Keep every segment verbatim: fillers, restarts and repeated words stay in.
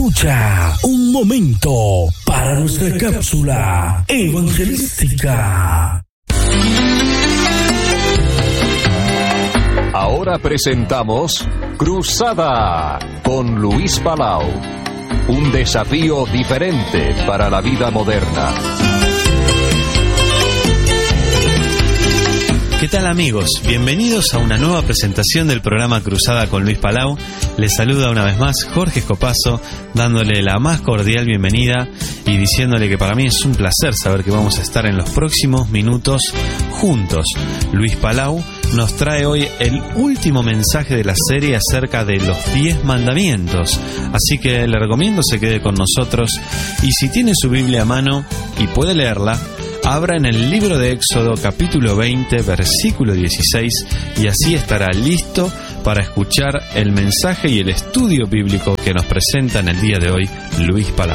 Escucha un momento para nuestra cápsula evangelística. Ahora presentamos Cruzada con Luis Palau. Un desafío diferente para la vida moderna. ¿Qué tal, amigos? Bienvenidos a una nueva presentación del programa Cruzada con Luis Palau. Les saluda una vez más Jorge Escopazo, dándole la más cordial bienvenida y diciéndole que para mí es un placer saber que vamos a estar en los próximos minutos juntos. Luis Palau nos trae hoy el último mensaje de la serie acerca de los diez mandamientos, así que le recomiendo se quede con nosotros y si tiene su Biblia a mano y puede leerla, abra en el libro de Éxodo capítulo veinte versículo dieciséis y así estará listo para escuchar el mensaje y el estudio bíblico que nos presenta en el día de hoy Luis Palau.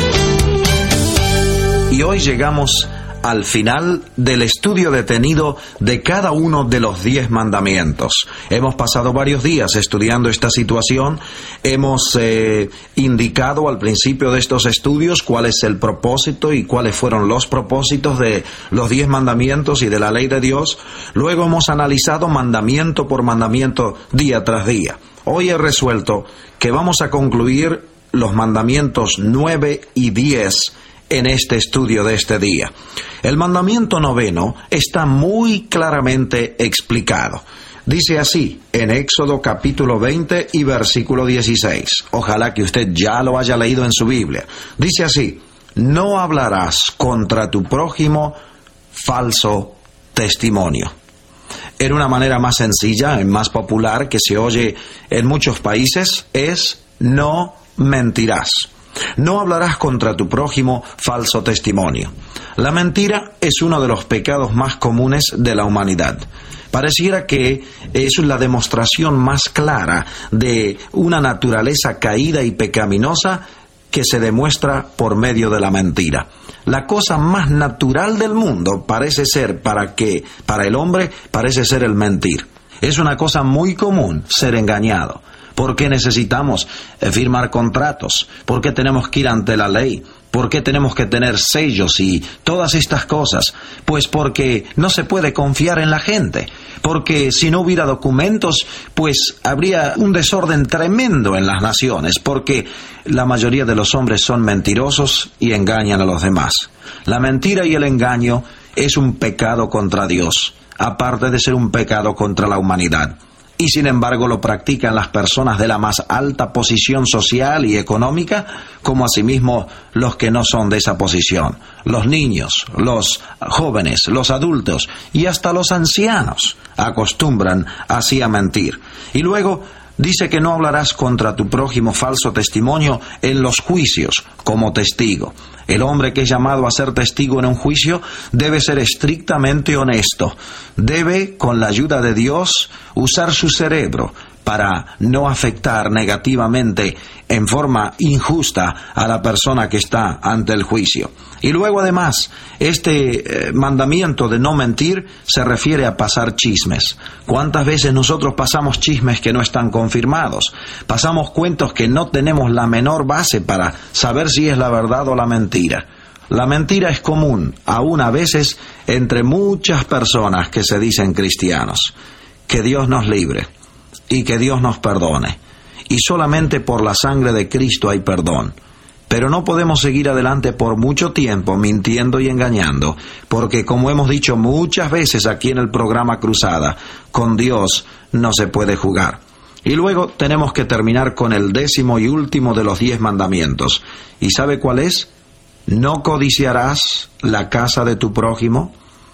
Y hoy llegamos al final del estudio detenido de cada uno de los diez mandamientos. Hemos pasado varios días estudiando esta situación, hemos eh, indicado al principio de estos estudios cuál es el propósito y cuáles fueron los propósitos de los diez mandamientos y de la ley de Dios. Luego hemos analizado mandamiento por mandamiento día tras día. Hoy he resuelto que vamos a concluir los mandamientos nueve y diez en este estudio de este día. El mandamiento noveno está muy claramente explicado. Dice así, en Éxodo capítulo veinte y versículo dieciséis. Ojalá que usted ya lo haya leído en su Biblia. Dice así, no hablarás contra tu prójimo falso testimonio. En una manera más sencilla, más popular, que se oye en muchos países, es no mentirás. No hablarás contra tu prójimo falso testimonio. La mentira es uno de los pecados más comunes de la humanidad. Pareciera que es la demostración más clara de una naturaleza caída y pecaminosa que se demuestra por medio de la mentira. La cosa más natural del mundo parece ser para que para el hombre parece ser el mentir. Es una cosa muy común ser engañado. ¿Por qué necesitamos firmar contratos? ¿Por qué tenemos que ir ante la ley? ¿Por qué tenemos que tener sellos y todas estas cosas? Pues porque no se puede confiar en la gente. Porque si no hubiera documentos, pues habría un desorden tremendo en las naciones. Porque la mayoría de los hombres son mentirosos y engañan a los demás. La mentira y el engaño es un pecado contra Dios, aparte de ser un pecado contra la humanidad. Y sin embargo lo practican las personas de la más alta posición social y económica, como asimismo los que no son de esa posición. Los niños, los jóvenes, los adultos y hasta los ancianos acostumbran así a mentir. Y luego dice que no hablarás contra tu prójimo falso testimonio en los juicios como testigo. El hombre que es llamado a ser testigo en un juicio debe ser estrictamente honesto. Debe, con la ayuda de Dios, usar su cerebro para no afectar negativamente en forma injusta a la persona que está ante el juicio. Y luego además, este eh, mandamiento de no mentir se refiere a pasar chismes. ¿Cuántas veces nosotros pasamos chismes que no están confirmados? Pasamos cuentos que no tenemos la menor base para saber si es la verdad o la mentira. La mentira es común, aún a veces, entre muchas personas que se dicen cristianos. Que Dios nos libre y que Dios nos perdone. Y solamente por la sangre de Cristo hay perdón. Pero no podemos seguir adelante por mucho tiempo mintiendo y engañando, porque como hemos dicho muchas veces aquí en el programa Cruzada, con Dios no se puede jugar. Y luego tenemos que terminar con el décimo y último de los diez mandamientos. ¿Y sabe cuál es? No codiciarás la casa de tu prójimo,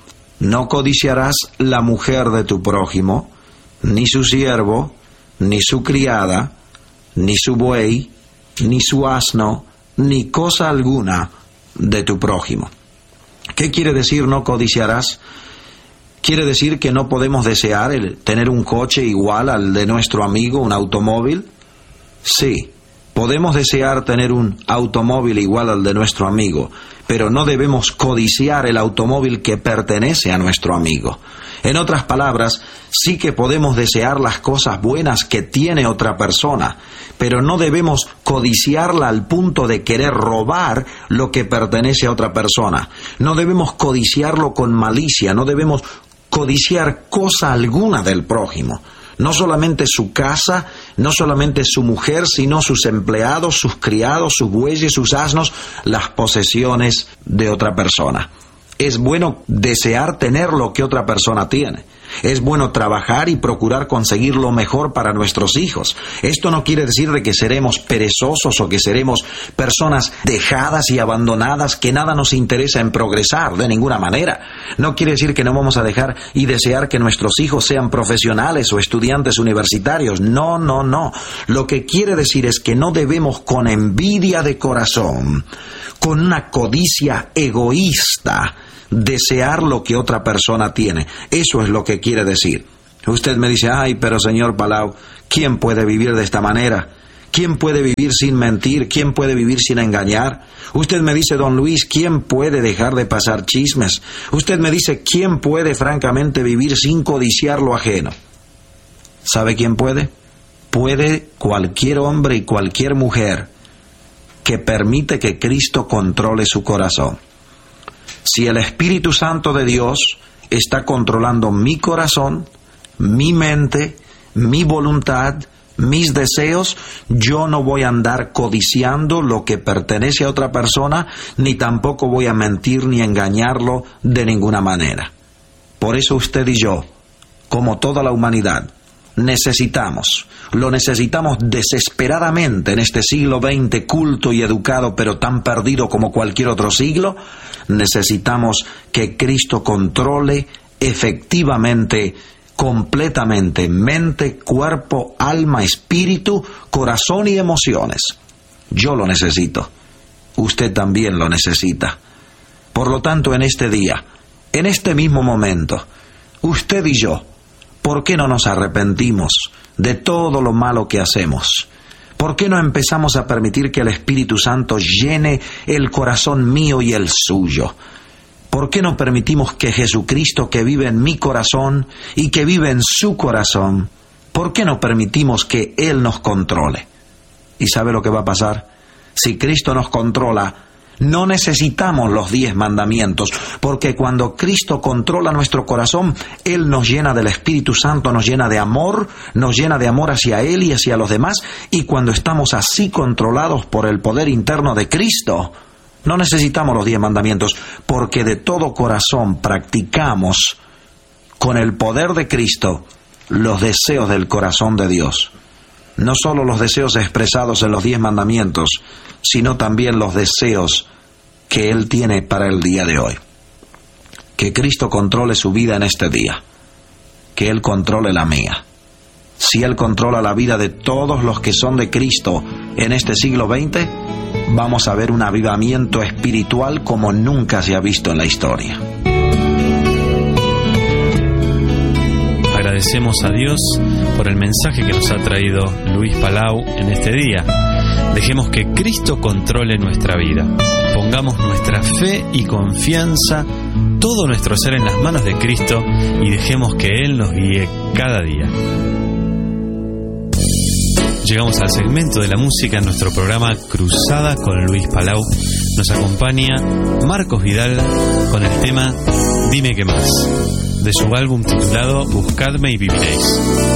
no codiciarás la mujer de tu prójimo, ni su siervo, ni su criada, ni su buey, ni su asno, ni cosa alguna de tu prójimo. ¿Qué quiere decir no codiciarás? ¿Quiere decir que no podemos desear el tener un coche igual al de nuestro amigo, un automóvil? Sí, Podemos desear tener un automóvil igual al de nuestro amigo, pero no debemos codiciar el automóvil que pertenece a nuestro amigo. En otras palabras, sí que podemos desear las cosas buenas que tiene otra persona, pero no debemos codiciarla al punto de querer robar lo que pertenece a otra persona. No debemos codiciarlo con malicia, no debemos codiciar cosa alguna del prójimo. No solamente su casa, no solamente su mujer, sino sus empleados, sus criados, sus bueyes, sus asnos, las posesiones de otra persona. Es bueno desear tener lo que otra persona tiene. Es bueno trabajar y procurar conseguir lo mejor para nuestros hijos. Esto no quiere decir de que seremos perezosos o que seremos personas dejadas y abandonadas, que nada nos interesa en progresar, de ninguna manera. No quiere decir que no vamos a dejar y desear que nuestros hijos sean profesionales o estudiantes universitarios. No, no, no. Lo que quiere decir es que no debemos con envidia de corazón, con una codicia egoísta, desear lo que otra persona tiene. Eso es lo que quiere decir. Usted me dice, ay, pero señor Palau, ¿quién puede vivir de esta manera? ¿Quién puede vivir sin mentir? ¿Quién puede vivir sin engañar? Usted me dice, don Luis, ¿quién puede dejar de pasar chismes? Usted me dice, ¿quién puede francamente vivir sin codiciar lo ajeno? ¿Sabe quién puede? Puede cualquier hombre y cualquier mujer que permite que Cristo controle su corazón. Si el Espíritu Santo de Dios está controlando mi corazón, mi mente, mi voluntad, mis deseos, yo no voy a andar codiciando lo que pertenece a otra persona, ni tampoco voy a mentir ni engañarlo de ninguna manera. Por eso usted y yo, como toda la humanidad, necesitamos, lo necesitamos desesperadamente en este siglo veinte, culto y educado, pero tan perdido como cualquier otro siglo. Necesitamos que Cristo controle efectivamente, completamente, mente, cuerpo, alma, espíritu, corazón y emociones. Yo lo necesito. Usted también lo necesita. Por lo tanto, en este día, en este mismo momento, usted y yo, ¿por qué no nos arrepentimos de todo lo malo que hacemos? ¿Por qué no empezamos a permitir que el Espíritu Santo llene el corazón mío y el suyo? ¿Por qué no permitimos que Jesucristo, que vive en mi corazón y que vive en su corazón, por qué no permitimos que Él nos controle? ¿Y sabe lo que va a pasar? Si Cristo nos controla, no necesitamos los diez mandamientos, porque cuando Cristo controla nuestro corazón, Él nos llena del Espíritu Santo, nos llena de amor, nos llena de amor hacia Él y hacia los demás, y cuando estamos así controlados por el poder interno de Cristo, no necesitamos los diez mandamientos, porque de todo corazón practicamos con el poder de Cristo los deseos del corazón de Dios. No solo los deseos expresados en los diez mandamientos, sino también los deseos que Él tiene para el día de hoy. Que Cristo controle su vida en este día. Que Él controle la mía. Si Él controla la vida de todos los que son de Cristo en este siglo veinte, vamos a ver un avivamiento espiritual como nunca se ha visto en la historia. Agradecemos a Dios por el mensaje que nos ha traído Luis Palau en este día. Dejemos que Cristo controle nuestra vida. Pongamos nuestra fe y confianza, todo nuestro ser en las manos de Cristo, y dejemos que Él nos guíe cada día. Llegamos al segmento de la música en nuestro programa Cruzada con Luis Palau. Nos acompaña Marcos Vidal con el tema Dime qué más, de su álbum titulado Buscadme y viviréis.